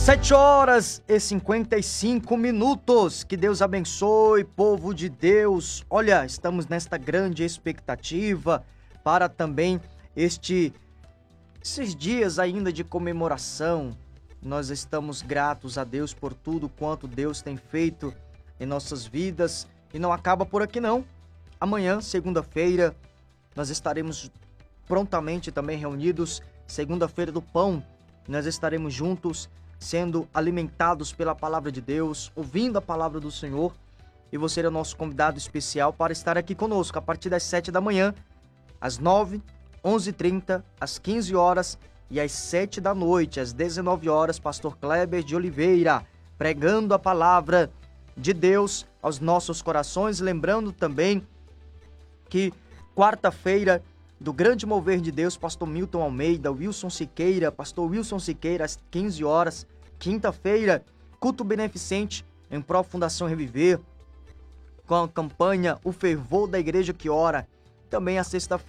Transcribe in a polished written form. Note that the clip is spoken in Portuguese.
7h55. Que Deus abençoe, povo de Deus. Olha, estamos nesta grande expectativa para também esses dias ainda de comemoração. Nós estamos gratos a Deus por tudo quanto Deus tem feito em nossas vidas. E não acaba por aqui não. Amanhã, segunda-feira, nós estaremos prontamente também reunidos. Segunda-feira do Pão, nós estaremos juntos, sendo alimentados pela palavra de Deus, ouvindo a palavra do Senhor. E você é o nosso convidado especial para estar aqui conosco a partir das 7 da manhã, às 9, 11h30, às 15 horas e às 7 da noite, às 19 horas, pastor Kleber de Oliveira, pregando a palavra de Deus aos nossos corações. Lembrando também que quarta-feira, do grande mover de Deus, pastor Milton Almeida, pastor Wilson Siqueira, às 15 horas. Quinta-feira, culto beneficente em pró Fundação Reviver, com a campanha O Fervor da Igreja que Ora. Também a sexta-feira,